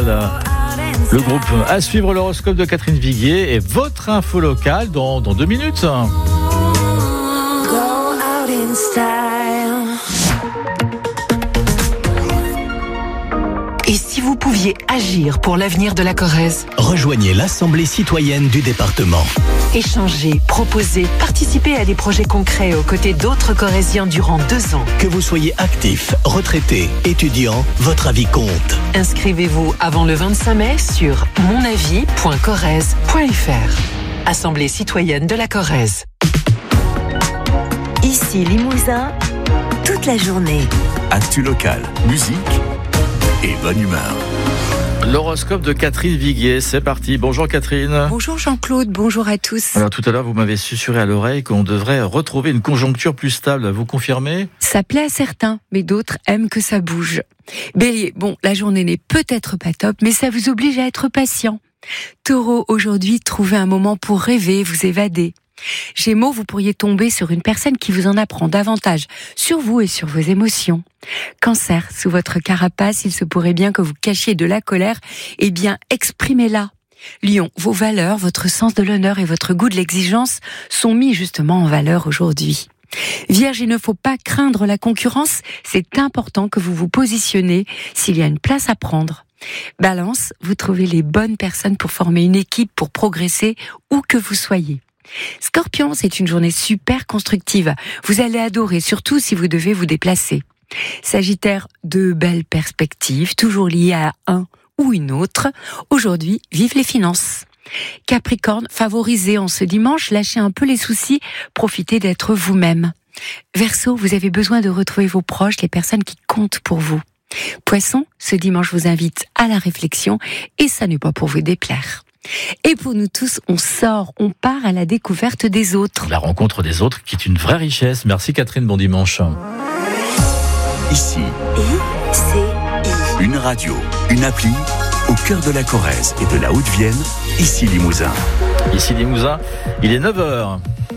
Le groupe à suivre, l'horoscope de Catherine Viguier et votre info locale dans 2 minutes. Et si vous pouviez agir pour l'avenir de la Corrèze? Rejoignez l'Assemblée citoyenne du département. Échanger, proposer, participer à des projets concrets aux côtés d'autres Corréziens durant 2 ans. Que vous soyez actif, retraité, étudiant, votre avis compte. Inscrivez-vous avant le 25 mai sur monavis.corrèze.fr. Assemblée citoyenne de la Corrèze. Ici Limousin, toute la journée. Actu locale, musique et bonne humeur. L'horoscope de Catherine Viguier, c'est parti. Bonjour Catherine. Bonjour Jean-Claude, bonjour à tous. Alors tout à l'heure, vous m'avez susurré à l'oreille qu'on devrait retrouver une conjoncture plus stable. Vous confirmez ? Ça plaît à certains, mais d'autres aiment que ça bouge. Bélier, bon, la journée n'est peut-être pas top, mais ça vous oblige à être patient. Taureau, aujourd'hui, trouvez un moment pour rêver, vous évader. Gémeaux, vous pourriez tomber sur une personne qui vous en apprend davantage sur vous et sur vos émotions. Cancer, sous votre carapace, il se pourrait bien que vous cachiez de la colère, eh bien, exprimez-la. Lion, vos valeurs, votre sens de l'honneur et votre goût de l'exigence sont mis justement en valeur aujourd'hui. Vierge, il ne faut pas craindre la concurrence, c'est important que vous vous positionnez s'il y a une place à prendre. Balance, vous trouvez les bonnes personnes pour former une équipe, pour progresser où que vous soyez. Scorpion, c'est une journée super constructive. Vous allez adorer, surtout si vous devez vous déplacer. Sagittaire, de belles perspectives, toujours liées à un ou une autre. Aujourd'hui, vive les finances. Capricorne, favorisez en ce dimanche, lâchez un peu les soucis, profitez d'être vous-même. Verseau, vous avez besoin de retrouver vos proches, les personnes qui comptent pour vous. Poisson, ce dimanche vous invite à la réflexion et ça n'est pas pour vous déplaire. Et pour nous tous, on sort, on part à la découverte des autres. La rencontre des autres qui est une vraie richesse. Merci Catherine, bon dimanche. Ici, une radio, une appli, au cœur de la Corrèze et de la Haute-Vienne, ici Limousin. Ici Limousin, il est 9h.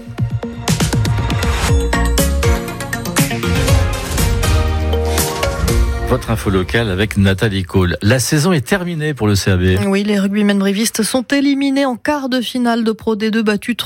Votre info locale avec Nathalie Cole. La saison est terminée pour le CAB. Oui, les rugbymen brivistes sont éliminés en quart de finale de Pro D2, battus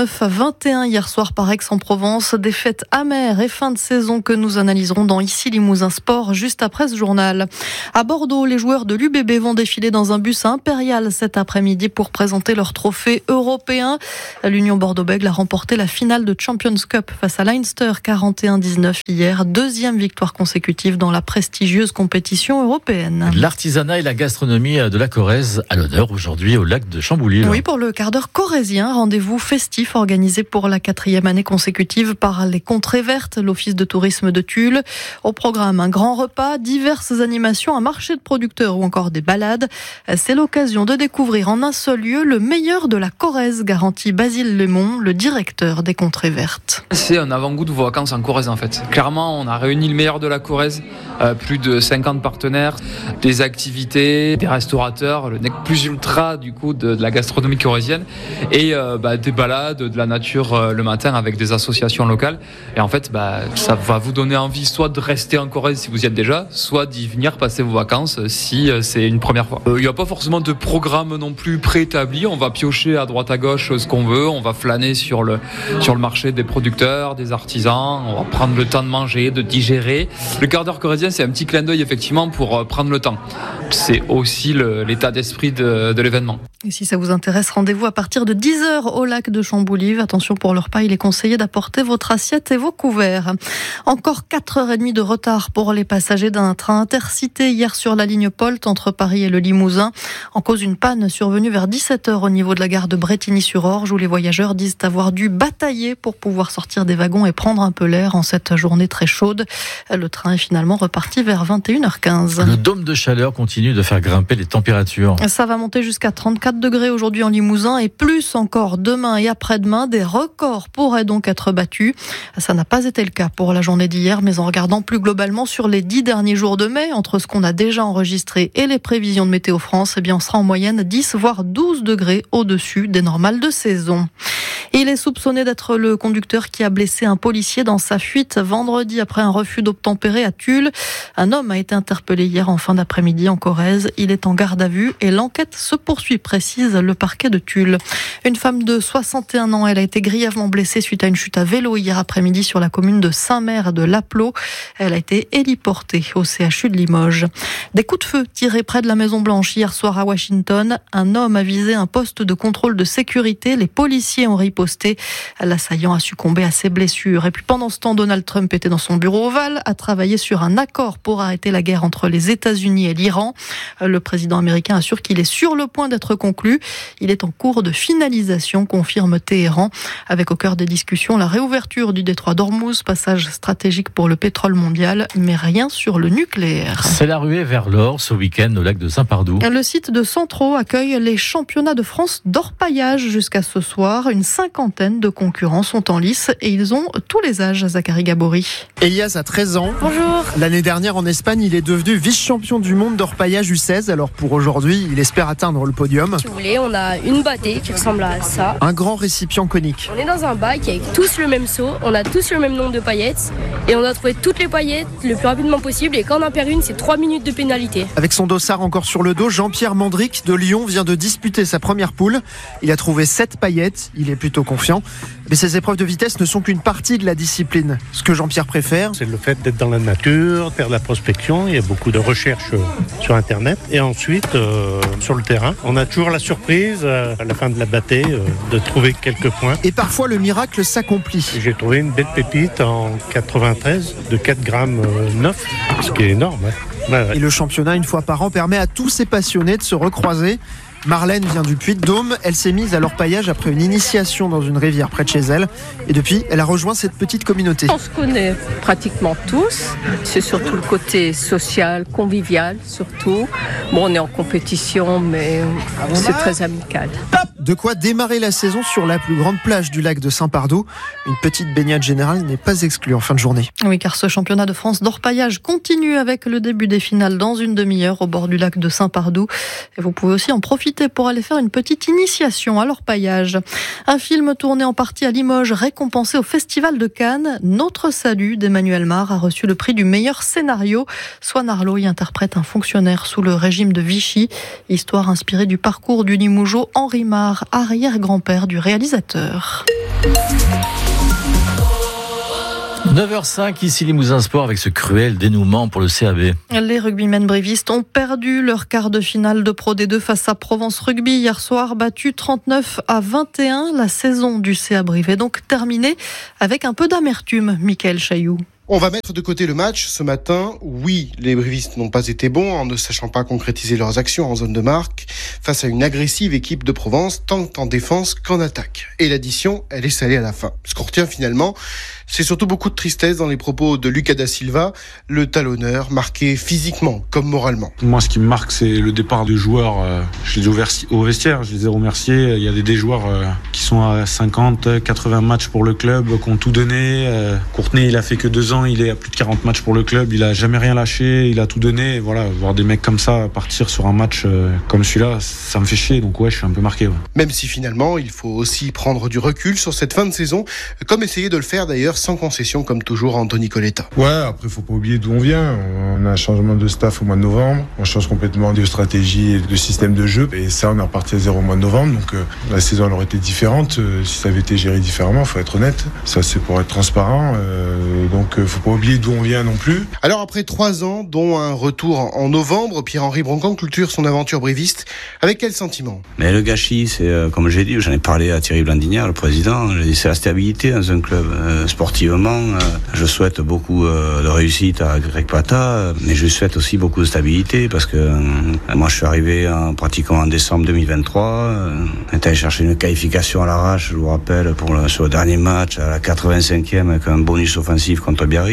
39-21 hier soir par Aix-en-Provence. Défaite amère et fin de saison que nous analyserons dans Ici Limousin Sport juste après ce journal. À Bordeaux, les joueurs de l'UBB vont défiler dans un bus impérial cet après-midi pour présenter leur trophée européen. L'Union Bordeaux-Bègles a remporté la finale de Champions Cup face à Leinster 41-19 hier. Deuxième victoire consécutive dans la prestigieuse compétition européenne. L'artisanat et la gastronomie de la Corrèze à l'honneur aujourd'hui au lac de Chamboulis. Oui, pour le quart d'heure corrézien, rendez-vous festif organisé pour la 4e année consécutive par les Contrées Vertes, l'Office de tourisme de Tulle. Au programme, un grand repas, diverses animations, un marché de producteurs ou encore des balades. C'est l'occasion de découvrir en un seul lieu le meilleur de la Corrèze, garantit Basile Lemont, le directeur des Contrées Vertes. C'est un avant-goût de vos vacances en Corrèze en fait. Clairement, on a réuni le meilleur de la Corrèze, plus de 50 partenaires, des activités, des restaurateurs, le nec plus ultra du coup de la gastronomie corrézienne et des balades, de la nature le matin avec des associations locales. Et en fait, ça va vous donner envie soit de rester en Corrèze si vous y êtes déjà, soit d'y venir passer vos vacances si c'est une première fois. Il n'y a pas forcément de programme non plus préétabli. On va piocher à droite à gauche ce qu'on veut. On va flâner sur le marché des producteurs, des artisans. On va prendre le temps de manger, de digérer. Le quart d'heure corrézien, c'est un petit clin d'œil effectivement pour prendre le temps. C'est aussi l'état d'esprit de l'événement. Et si ça vous intéresse, rendez-vous à partir de 10h au lac de Chamboulis. Attention, pour le repas, il est conseillé d'apporter votre assiette et vos couverts. Encore 4h30 de retard pour les passagers d'un train intercité hier sur la ligne Polt entre Paris et le Limousin. En cause d'une panne survenue vers 17h au niveau de la gare de Brétigny-sur-Orge où les voyageurs disent avoir dû batailler pour pouvoir sortir des wagons et prendre un peu l'air en cette journée très chaude. Le train est finalement reparti vers 21h15. Le dôme de chaleur continue de faire grimper les températures. Ça va monter jusqu'à 34 degrés aujourd'hui en Limousin et plus encore demain et après-demain. Des records pourraient donc être battus. Ça n'a pas été le cas pour la journée d'hier, mais en regardant plus globalement sur les 10 derniers jours de mai, entre ce qu'on a déjà enregistré et les prévisions de Météo France, on sera en moyenne 10 voire 12 degrés au-dessus des normales de saison. Il est soupçonné d'être le conducteur qui a blessé un policier dans sa fuite vendredi après un refus d'obtempérer à Tulle. Un homme a été interpellé hier en fin d'après-midi en Corrèze. Il est en garde à vue et l'enquête se poursuit, précise le parquet de Tulle. Une femme de 61 ans, elle a été grièvement blessée suite à une chute à vélo hier après-midi sur la commune de Saint-Mère de Lapleau. Elle a été héliportée au CHU de Limoges. Des coups de feu tirés près de la Maison-Blanche hier soir à Washington. Un homme a visé un poste de contrôle de sécurité. Les policiers ont riposté. L'assaillant a succombé à ses blessures. Et puis pendant ce temps, Donald Trump était dans son bureau ovale, a travaillé sur un accord pour arrêter la guerre entre les États-Unis et l'Iran. Le président américain assure qu'il est sur le point d'être conclu. Il est en cours de finalisation, confirme Téhéran. Avec au cœur des discussions la réouverture du détroit d'Ormuz, passage stratégique pour le pétrole mondial, mais rien sur le nucléaire. C'est la ruée vers l'or ce week-end au lac de Saint-Pardoux. Le site de Centraux accueille les championnats de France d'orpaillage jusqu'à ce soir. Une cinquantaine de concurrents sont en lice et ils ont tous les âges. Zachary Gabory. Elias a 13 ans. Bonjour. L'année dernière en Espagne, il est devenu vice-champion du monde d'orpaillage U16. Alors pour aujourd'hui, il espère atteindre le podium. Si vous voulez, on a une bâtée qui ressemble à ça. Un grand récipient conique. On est dans un bac avec tous le même seau, on a tous le même nombre de paillettes et on doit trouver toutes les paillettes le plus rapidement possible et quand on en perd une, c'est 3 minutes de pénalité. Avec son dossard encore sur le dos, Jean-Pierre Mandric de Lyon vient de disputer sa première poule. Il a trouvé 7 paillettes, il est plutôt confiant. Mais ces épreuves de vitesse ne sont qu'une partie de la discipline. Ce que Jean-Pierre préfère, c'est le fait d'être dans la nature, faire de la prospection. Il y a beaucoup de recherches sur Internet. Et ensuite, sur le terrain, on a toujours la surprise, à la fin de la bâtée, de trouver quelques points. Et parfois, le miracle s'accomplit. J'ai trouvé une belle pépite en 93 de 4 grammes 9, ce qui est énorme. Et le championnat, une fois par an, permet à tous ces passionnés de se recroiser. Marlène vient du Puy-de-Dôme. Elle s'est mise à l'orpaillage après une initiation dans une rivière près de chez elle. Et depuis, elle a rejoint cette petite communauté. On se connaît pratiquement tous. C'est surtout le côté social, convivial surtout. Bon, on est en compétition, mais c'est très amical. De quoi démarrer la saison sur la plus grande plage du lac de Saint-Pardoux. Une petite baignade générale n'est pas exclue en fin de journée. Oui, car ce championnat de France d'orpaillage continue avec le début des finales dans une demi-heure au bord du lac de Saint-Pardoux. Et vous pouvez aussi en profiter pour aller faire une petite initiation à l'orpaillage. Un film tourné en partie à Limoges, récompensé au Festival de Cannes. Notre salut d'Emmanuel Mar a reçu le prix du meilleur scénario. Swan Arlo y interprète un fonctionnaire sous le régime de Vichy. Histoire inspirée du parcours du Limougeot Henri Mar, arrière-grand-père du réalisateur. 9h05, ici Limousin Sport avec ce cruel dénouement pour le CAB. Les rugbymen brévistes ont perdu leur quart de finale de Pro D2 face à Provence Rugby hier soir, battu 39-21. La saison du CA Brive est donc terminée avec un peu d'amertume, Mickaël Chailloux. On va mettre de côté le match ce matin. Oui, les brivistes n'ont pas été bons en ne sachant pas concrétiser leurs actions en zone de marque face à une agressive équipe de Provence, tant en défense qu'en attaque. Et l'addition, elle est salée à la fin. Ce qu'on retient finalement, c'est surtout beaucoup de tristesse dans les propos de Lucas da Silva, le talonneur marqué physiquement comme moralement. Moi, ce qui me marque, c'est le départ du joueur. Je les ai au vestiaire, je les ai remerciés. Il y a des joueurs qui sont à 50, 80 matchs pour le club, qui ont tout donné. Courtenay, il a fait que 2 ans, il est à plus de 40 matchs pour le club. Il a jamais rien lâché, il a tout donné. Et voilà, voir des mecs comme ça partir sur un match comme celui-là, ça me fait chier. Donc ouais, je suis un peu marqué. Ouais. Même si finalement, il faut aussi prendre du recul sur cette fin de saison, comme essayer de le faire d'ailleurs sans concession, comme toujours Anthony Coletta. Ouais, après, faut pas oublier d'où on vient. On a un changement de staff au mois de novembre. On change complètement de stratégie et de système de jeu. Et ça, on est reparti à 0 au mois de novembre. Donc, la saison, elle aurait été différente. Si ça avait été géré différemment, faut être honnête. Ça, c'est pour être transparent. Donc, faut pas oublier d'où on vient non plus. Alors, après 3 ans, dont un retour en novembre, Pierre-Henri Broncan clôture son aventure briviste. Avec quel sentiment ? Mais le gâchis, c'est, comme j'ai dit, j'en ai parlé à Thierry Blandinière, le président. J'ai dit, c'est la stabilité dans un club. Sportivement, je souhaite beaucoup de réussite à Greg Pata, mais je souhaite aussi beaucoup de stabilité parce que moi je suis arrivé pratiquement en décembre 2023. On est allé chercher une qualification à l'arrache, je vous rappelle, sur le dernier match à la 85e avec un bonus offensif contre Biarritz.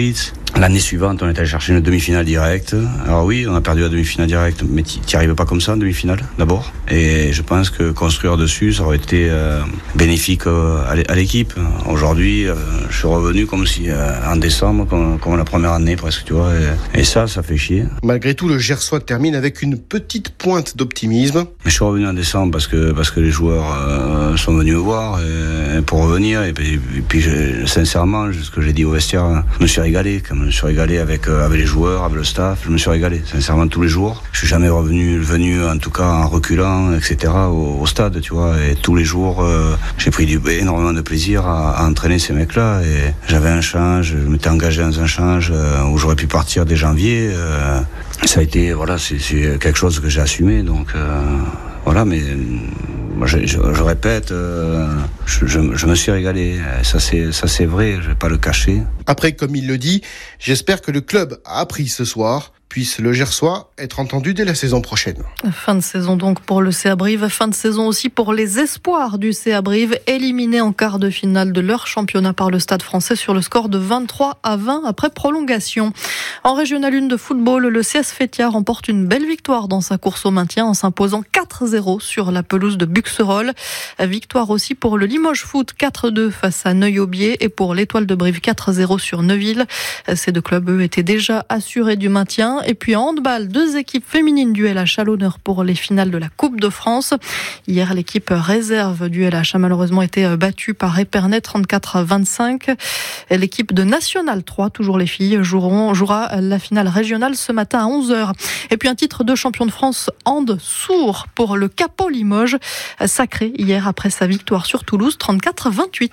L'année suivante, on est allé chercher une demi-finale directe. Alors oui, on a perdu la demi-finale directe, mais tu n'y arrives pas comme ça en demi-finale, d'abord. Et je pense que construire dessus, ça aurait été bénéfique à l'équipe. Aujourd'hui, je suis revenu comme si en décembre, comme la première année presque, tu vois. Et ça fait chier. Malgré tout, le Gersois termine avec une petite pointe d'optimisme. Mais je suis revenu en décembre parce que les joueurs sont venus me voir pour revenir. Et puis sincèrement, ce que j'ai dit au vestiaire, je me suis régalé. Je me suis régalé avec les joueurs, avec le staff. Je me suis régalé, sincèrement, tous les jours. Je suis jamais venu en tout cas en reculant, etc. au stade, tu vois. Et tous les jours, j'ai pris énormément de plaisir à entraîner ces mecs-là. Et j'avais un change, je m'étais engagé dans un change où j'aurais pu partir dès janvier. Ça a été, voilà, c'est quelque chose que j'ai assumé. Donc voilà, mais je répète, je me suis régalé. Ça c'est vrai, je vais pas le cacher. Après, comme il le dit, j'espère que le club a appris ce soir. Puisse le Gersois être entendu dès la saison prochaine. Fin de saison donc pour le CA Brive, fin de saison aussi pour les espoirs du CA Brive, éliminés en quart de finale de leur championnat par le Stade Français sur le score de 23-20 après prolongation. En Régional 1 de football, le CS Feytiat remporte une belle victoire dans sa course au maintien en s'imposant 4-0 sur la pelouse de Buxerolles. Victoire aussi pour le Limoges Foot 4-2 face à Neuilly-Aubier et pour l'Étoile de Brive 4-0 sur Neuville. Ces deux clubs, eux, étaient déjà assurés du maintien. Et puis en handball, 2 équipes féminines du LH à l'honneur pour les finales de la Coupe de France. Hier, l'équipe réserve du LH a malheureusement été battue par Épernay 34-25. L'équipe de National 3, toujours les filles, jouera la finale régionale ce matin à 11h. Et puis un titre de champion de France hand sourd pour le Capot Limoges, sacré hier après sa victoire sur Toulouse 34-28.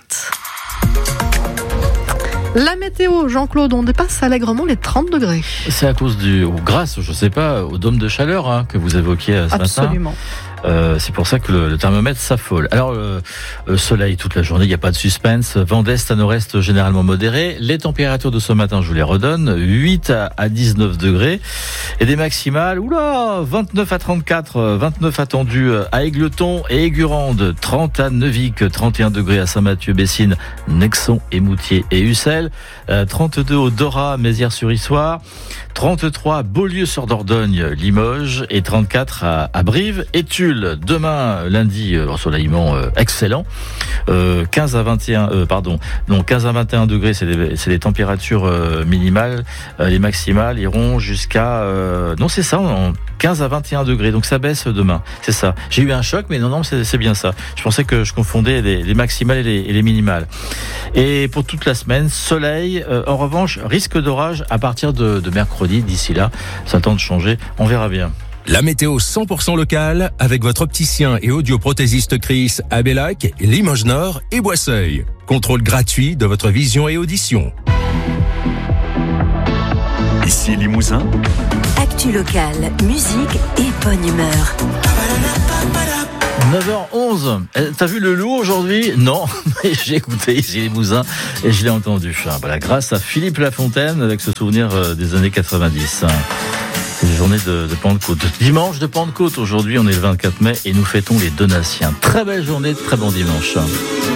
La météo, Jean-Claude, on dépasse allègrement les 30 degrés. C'est à cause grâce, je sais pas, au dôme de chaleur que vous évoquiez ce matin. Absolument. C'est pour ça que le thermomètre s'affole. Alors, soleil toute la journée, il n'y a pas de suspense. Vent d'est à nord-est généralement modéré. Les températures de ce matin, je vous les redonne, 8 à 19 degrés. Et des maximales, 29 à 34, 29 attendus à Égletons et Aigurande, 30 à Neuvic, 31 degrés à Saint-Mathieu-Bessines, Nexon, Émoutier et Ussel, 32 au Dora, Mézières-sur-Issoire, 33 à Beaulieu-sur-Dordogne, Limoges et 34 à Brive et Tulle. Demain, lundi, ensoleillement excellent. 15 à 21 degrés, c'est les températures minimales. Les maximales iront jusqu'à 15 à 21 degrés. Donc ça baisse demain. C'est ça. J'ai eu un choc, mais non, c'est bien ça. Je pensais que je confondais les maximales et les minimales. Et pour toute la semaine, soleil. En revanche, risque d'orage à partir de mercredi. D'ici là, ça tente de changer. On verra bien. La météo 100% locale avec votre opticien et audioprothésiste Chris à Bellac, Limoges Nord et Boisseuil. Contrôle gratuit de votre vision et audition. Ici Limousin. Actu locale, musique et bonne humeur. 9h11. T'as vu le loup aujourd'hui ? Non, mais j'ai écouté ici Limousin et je l'ai entendu. Voilà, grâce à Philippe Lafontaine avec ce souvenir des années 90. C'est une journée de Pentecôte. Dimanche de Pentecôte. Aujourd'hui, on est le 24 mai et nous fêtons les Donatiens. Très belle journée, très bon dimanche.